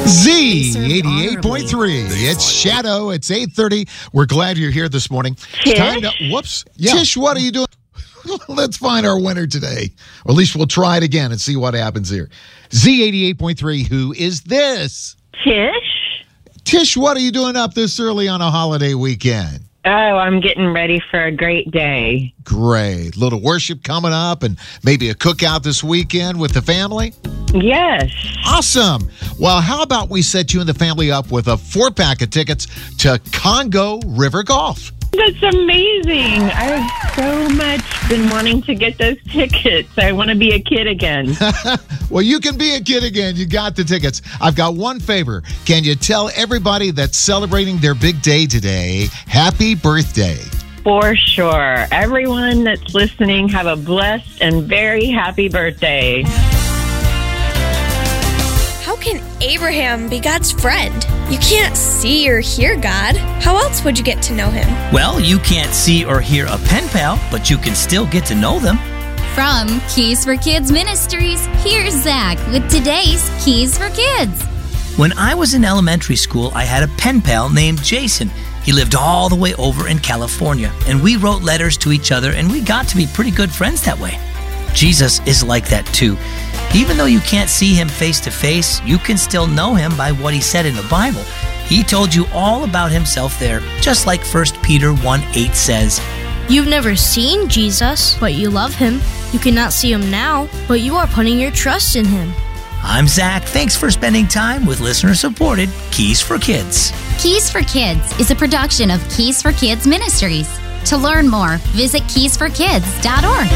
Z88.3. It's Shadow. It's 8:30. We're glad you're here this morning. Tish? Tish, what are you doing? Let's find our winner today. Or at least we'll try it again and see what happens here. Z88.3, who is this? Tish? Tish, what are you doing up this early on a holiday weekend? Oh, I'm getting ready for a great day. Great. Little worship coming up and maybe a cookout this weekend with the family? Yes. Awesome. Well, how about we set you and the family up with a 4-pack of tickets to Congo River Golf? That's amazing. I've so much been wanting to get those tickets. I want to be a kid again. Well, you can be a kid again. You got the tickets. I've got one favor. Can you tell everybody that's celebrating their big day today, happy birthday? For sure. Everyone that's listening, have a blessed and very happy birthday. How can Abraham be God's friend? You can't see or hear God. How else would you get to know him? Well, you can't see or hear a pen pal, but you can still get to know them. From Keys for Kids Ministries, here's Zach with today's Keys for Kids. When I was in elementary school, I had a pen pal named Jason. He lived all the way over in California, and we wrote letters to each other, and we got to be pretty good friends that way. Jesus is like that too. Even though you can't see him face to face, you can still know him by what he said in the Bible. He told you all about himself there, just like 1 Peter 1:8 says. You've never seen Jesus, but you love him. You cannot see him now, but you are putting your trust in him. I'm Zach. Thanks for spending time with listener-supported Keys for Kids. Keys for Kids is a production of Keys for Kids Ministries. To learn more, visit keysforkids.org.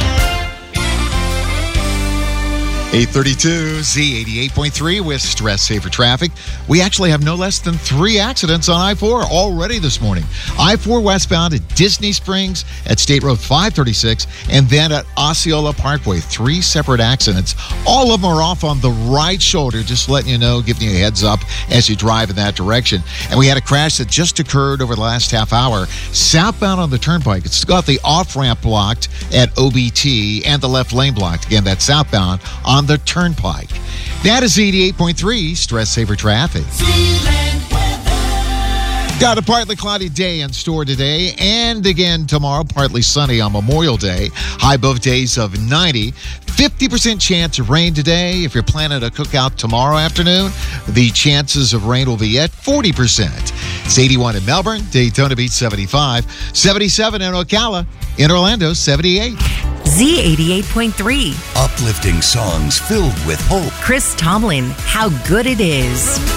832 Z88.3 with Stress Saver Traffic. We actually have no less than 3 accidents on I-4 already this morning. I-4 westbound at Disney Springs, at State Road 536, and then at Osceola Parkway. 3 separate accidents. All of them are off on the right shoulder, just letting you know, giving you a heads up as you drive in that direction. And we had a crash that just occurred over the last half hour, southbound on the turnpike. It's got the off-ramp blocked at OBT and the left lane blocked. Again, that's southbound on the turnpike. That is 88.3 Stress Saver Traffic. Got a partly cloudy day in store today and again tomorrow, partly sunny on Memorial Day. High both days of 90. 50% chance of rain today. If you're planning a cookout tomorrow afternoon, the chances of rain will be at 40%. It's 81 in Melbourne, Daytona Beach 75, 77 in Ocala, in Orlando 78. Z88.3. Uplifting songs filled with hope. Chris Tomlin, How Good It Is.